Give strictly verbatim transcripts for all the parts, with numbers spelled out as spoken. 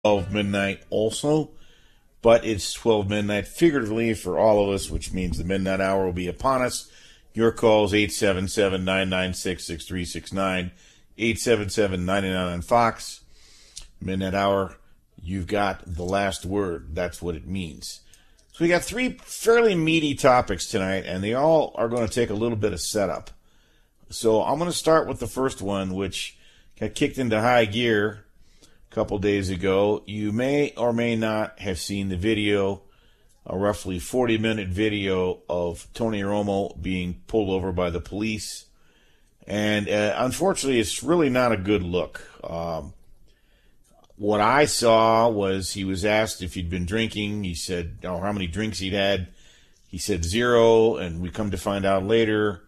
twelve midnight also, but it's twelve midnight figuratively for all of us, which means the midnight hour will be upon us. Your calls, eight seven seven, nine nine six, six three six nine, eight seven seven, nine nine on Fox. Midnight hour, you've got the last word. That's what it means. So we got three fairly meaty topics tonight, and they all are going to take a little bit of setup. So I'm going to start with the first one, which got kicked into high gear a couple days ago. You may or may not have seen the video, a roughly forty minute video of Tony Romo being pulled over by the police. And uh, unfortunately, it's really not a good look. Um, what I saw was he was asked if he'd been drinking. He said, oh, how many drinks he'd had. He said zero, and we come to find out later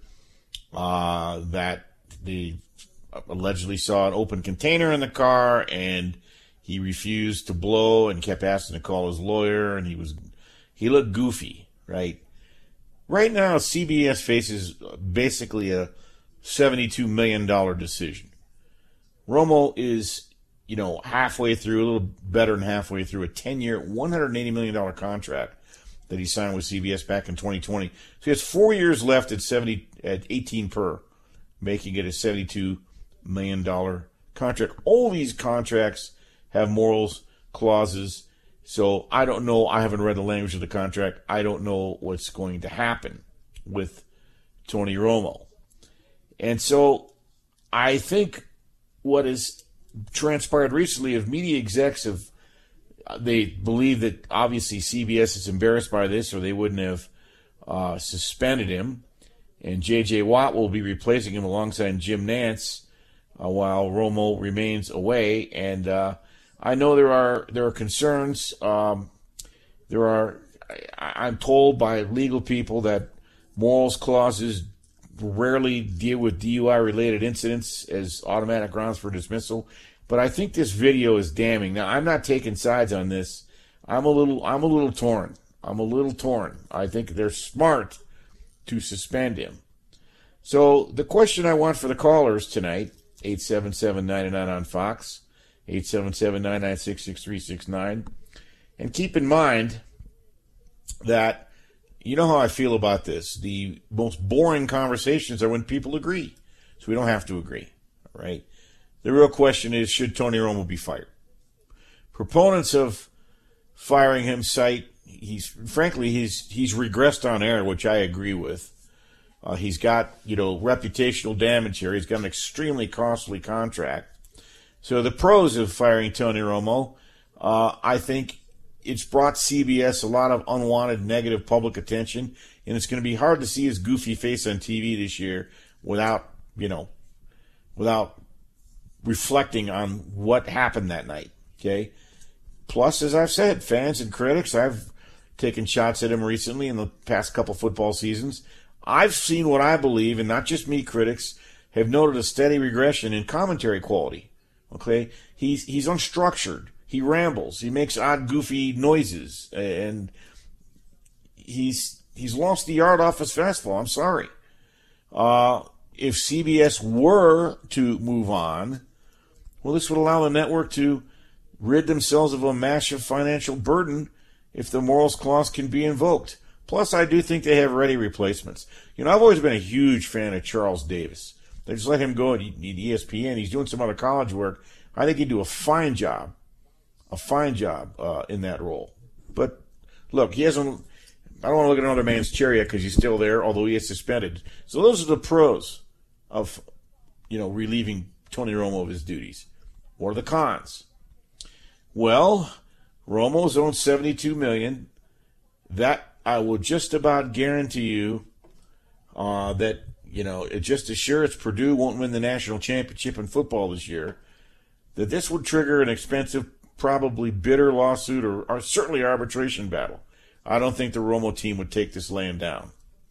uh, that they allegedly saw an open container in the car, and he refused to blow and kept asking to call his lawyer, and he was he looked goofy, right? Right now, C B S faces basically a seventy-two million dollars decision. Romo is, you know, halfway through, a little better than halfway through a ten-year, one hundred eighty million dollars contract that he signed with C B S back in twenty twenty. So he has four years left at seventy at eighteen per, making it a seventy-two million dollars contract. All these contracts have morals clauses, so I don't know. I haven't read the language of the contract. I don't know what's going to happen with Tony Romo. And so I think what has transpired recently is media execs have, they believe that obviously C B S is embarrassed by this, or they wouldn't have uh, suspended him. And J J. Watt will be replacing him alongside Jim Nantz uh, while Romo remains away. And uh, I know there are there are concerns. Um, there are, I, I'm told by legal people that morals clauses rarely deal with D U I-related incidents as automatic grounds for dismissal. But I think this video is damning. Now, I'm not taking sides on this. I'm a little I'm a little torn. I'm a little torn. I think they're smart to suspend him. So the question I want for the callers tonight, eight seven seven, nine nine on Fox, eight seven seven, nine nine six, six three six nine. And keep in mind that, you know how I feel about this. The most boring conversations are when people agree. So we don't have to agree, right? The real question is, should Tony Romo be fired? Proponents of firing him cite, he's frankly, he's he's regressed on air, which I agree with. Uh, he's got, you know, reputational damage here. He's got an extremely costly contract. So the pros of firing Tony Romo, uh, I think it's brought C B S a lot of unwanted negative public attention, and it's going to be hard to see his goofy face on T V this year without, you know, without reflecting on what happened that night, okay? Plus, as I've said, fans and critics, I've taken shots at him recently in the past couple football seasons. I've seen what I believe, and not just me, critics, have noted a steady regression in commentary quality, okay? He's, he's unstructured. He rambles. He makes odd, goofy noises, and he's he's lost the yard off his fastball. I'm sorry. Uh, if C B S were to move on, well, this would allow the network to rid themselves of a massive financial burden if the morals clause can be invoked. Plus, I do think they have ready replacements. You know, I've always been a huge fan of Charles Davis. They just let him go at E S P N. He's doing some other college work. I think he'd do a fine job, a fine job uh, in that role. But, look, he hasn't, I don't want to look at another man's chair yet because he's still there, although he is suspended. So those are the pros of, you know, relieving Tony Romo of his duties. What are the cons? Well, Romo's owed seventy-two million dollars. That I will just about guarantee you uh, that, you know, it just as sure as Purdue won't win the national championship in football this year, that this would trigger an expensive, probably bitter lawsuit or, or certainly arbitration battle. I don't think the Romo team would take this laying down.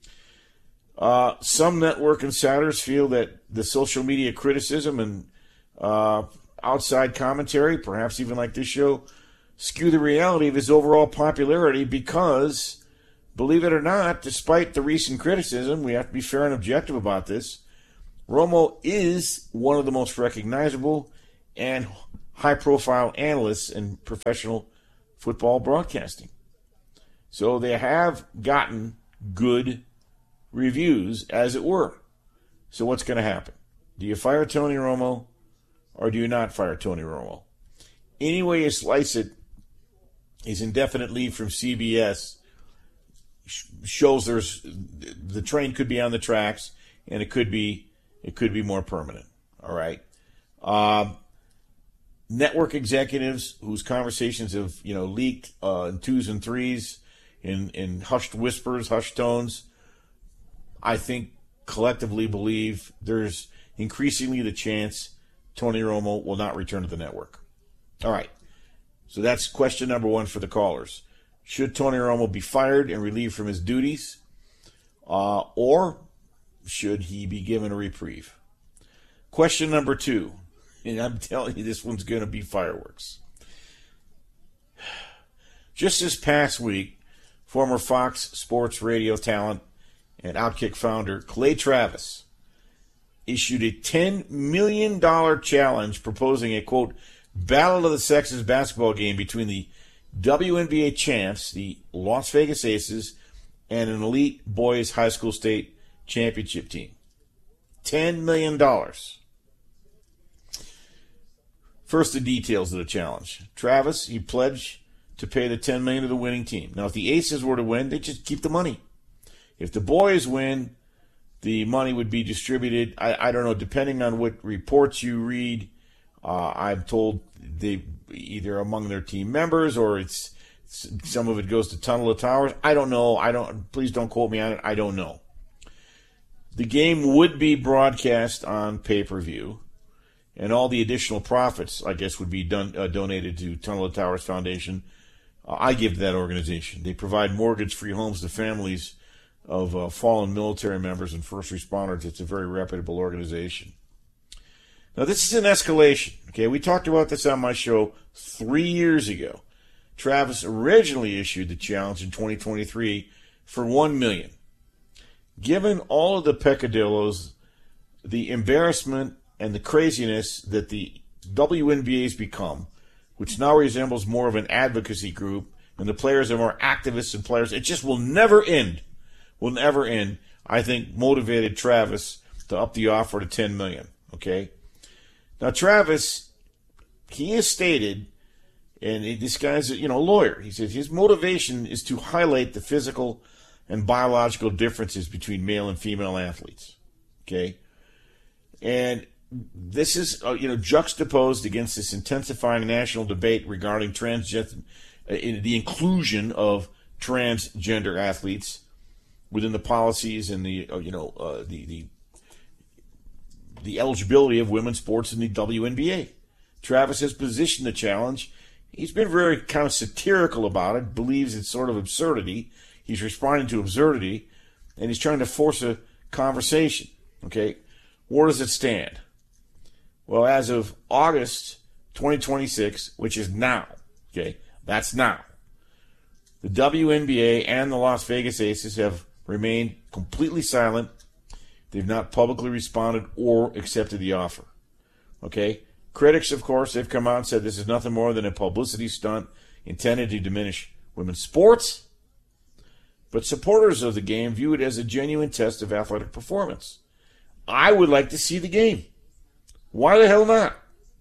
Uh, some network insiders feel that the social media criticism and uh, outside commentary, perhaps even like this show, skew the reality of his overall popularity because, believe it or not, despite the recent criticism, we have to be fair and objective about this, Romo is one of the most recognizable and high-profile analysts in professional football broadcasting. So they have gotten good reviews, as it were. So what's going to happen? Do you fire Tony Romo or do you not fire Tony Romo? Any way you slice it, his indefinite leave from C B S shows there's the train could be on the tracks, and it could be it could be more permanent. All right. Um, network executives whose conversations have you know leaked uh, in twos and threes, in in hushed whispers, hushed tones, I think collectively believe there's increasingly the chance Tony Romo will not return to the network. All right. So that's question number one for the callers. Should Tony Romo be fired and relieved from his duties? Uh, or should he be given a reprieve? Question number two, and I'm telling you this one's going to be fireworks. Just this past week, former Fox Sports Radio talent and Outkick founder Clay Travis issued a ten million dollars challenge proposing a, quote, Battle of the Sexes basketball game between the W N B A champs, the Las Vegas Aces, and an elite boys high school state championship team. ten million dollars. First, the details of the challenge. Travis, he pledged to pay the ten million dollars to the winning team. Now, if the Aces were to win, they just keep the money. If the boys win, the money would be distributed. I, I don't know, depending on what reports you read, uh, I'm told they either among their team members or it's some of it goes to Tunnel of Towers. I don't know. I don't. Please don't quote me on it. I don't know. The game would be broadcast on pay-per-view, and all the additional profits, I guess, would be done uh, donated to Tunnel of Towers Foundation. Uh, I give to that organization. They provide mortgage-free homes to families of uh, fallen military members and first responders. It's a very reputable organization. Now, this is an escalation. Okay, we talked about this on my show three years ago. Travis originally issued the challenge in twenty twenty-three for one million dollars. Given all of the peccadillos, the embarrassment, and the craziness that the W N B A has become, which now resembles more of an advocacy group, and the players are more activists and players, it just will never end. Will never end. I think motivated Travis to up the offer to ten million dollars. Okay? Now, Travis, he has stated, and this guy's a you know, lawyer, he says his motivation is to highlight the physical and biological differences between male and female athletes. Okay? And this is, uh, you know, juxtaposed against this intensifying national debate regarding transgender, uh, in the inclusion of transgender athletes within the policies and the, uh, you know, uh, the, the the eligibility of women's sports in the W N B A. Travis has positioned the challenge. He's been very kind of satirical about it, believes it's sort of absurdity. He's responding to absurdity, and he's trying to force a conversation. Okay? Where does it stand? Well, as of August twenty twenty-six, which is now, okay, that's now, the W N B A and the Las Vegas Aces have remained completely silent. They've not publicly responded or accepted the offer. Okay? Critics, of course, they've come out and said this is nothing more than a publicity stunt intended to diminish women's sports. But supporters of the game view it as a genuine test of athletic performance. I would like to see the game. Why the hell not?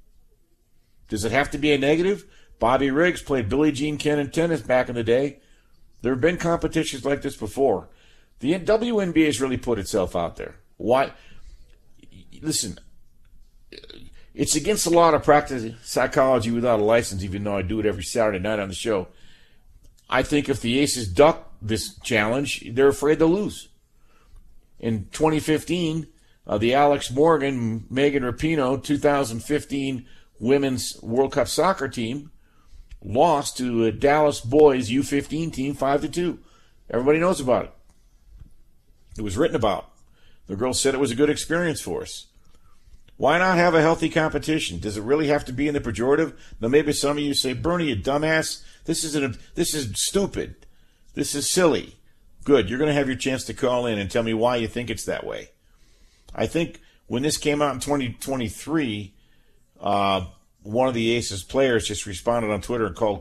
Does it have to be a negative? Bobby Riggs played Billie Jean King in tennis back in the day. There have been competitions like this before. The W N B A has really put itself out there. Why? Listen, it's against the law to practice psychology without a license, even though I do it every Saturday night on the show. I think if the Aces duck this challenge, they're afraid to lose. In twenty fifteen, uh, the Alex Morgan, Megan Rapinoe two thousand fifteen Women's World Cup soccer team lost to a Dallas boys U fifteen team five to two. Everybody knows about it. It was written about. The girls said it was a good experience for us. Why not have a healthy competition? Does it really have to be in the pejorative? Now, maybe some of you say, Bernie, you dumbass, this isn't a, this is stupid. This is silly. Good. You're going to have your chance to call in and tell me why you think it's that way. I think when this came out in twenty twenty-three, uh, one of the Aces players just responded on Twitter and called